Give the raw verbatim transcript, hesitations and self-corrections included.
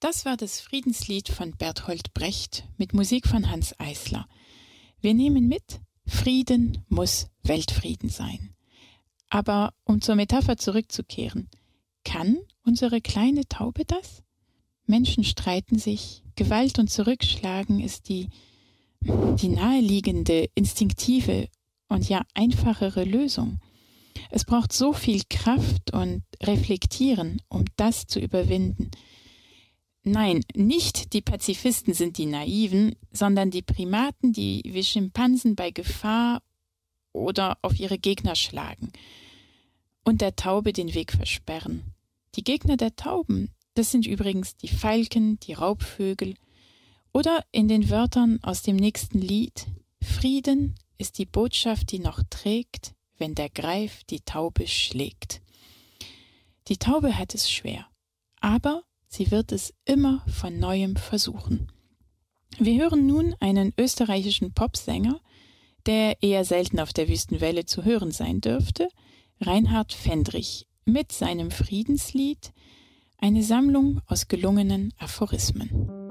Das war das Friedenslied von Bertolt Brecht mit Musik von Hanns Eisler. Wir nehmen mit, Frieden muss Weltfrieden sein. Aber um zur Metapher zurückzukehren, kann unsere kleine Taube das? Menschen streiten sich, Gewalt und Zurückschlagen ist die, die naheliegende, instinktive und ja einfachere Lösung. Es braucht so viel Kraft und Reflektieren, um das zu überwinden. Nein, nicht die Pazifisten sind die Naiven, sondern die Primaten, die wie Schimpansen bei Gefahr oder auf ihre Gegner schlagen und der Taube den Weg versperren. Die Gegner der Tauben, das sind übrigens die Falken, die Raubvögel oder in den Wörtern aus dem nächsten Lied, Frieden ist die Botschaft, die noch trägt, wenn der Greif die Taube schlägt. Die Taube hat es schwer, aber sie wird es immer von Neuem versuchen. Wir hören nun einen österreichischen Popsänger, der eher selten auf der Wüstenwelle zu hören sein dürfte, Reinhard Fendrich, mit seinem Friedenslied, eine Sammlung aus gelungenen Aphorismen.